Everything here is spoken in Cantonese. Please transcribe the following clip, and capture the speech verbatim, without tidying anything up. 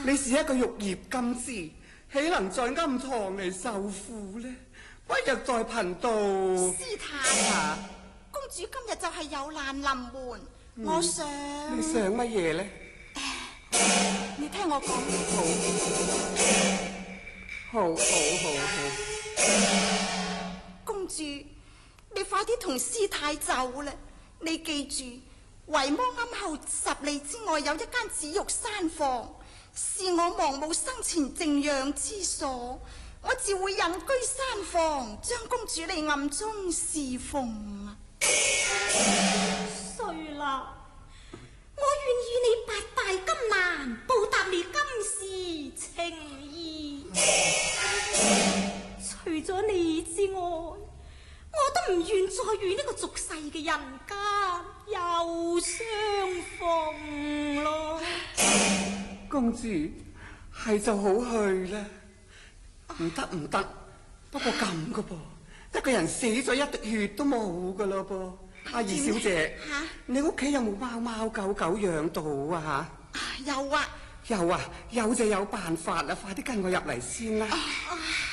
你是一個玉葉金枝，豈能在暗堂嚟受苦呢？不若在貧道。 師太，啊、公主今日就係有難臨門，嗯、我想你想乜嘢呢？ 你聽我講， 好，好，好，好，好。 公主，你快啲同師太走啦！你記住，維摩庵後十里之外有一間紫玉山房，是我亡母生前靜養之所。我自會隱居山房，將公主你暗中侍奉啊！ 衰啦！我願與你八拜金蘭，報答你今時情誼。除咗你之外，我都唔願再與呢個俗世嘅人間又相逢咯。 公主係就好去啦。唔得唔得，不過咁噶噃，一個人死咗一滴血都冇噶啦噃。阿二小姐， 吓， 你屋企有冇貓貓狗狗養到啊？ 有啊， 有啊，有就有辦法啦，快啲跟我入嚟先啦。 啊